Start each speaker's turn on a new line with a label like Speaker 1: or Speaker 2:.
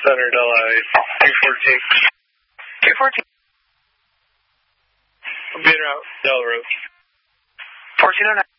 Speaker 1: Center, Delhi, 214.
Speaker 2: 214.
Speaker 1: Being out, Del Road.
Speaker 2: 1409.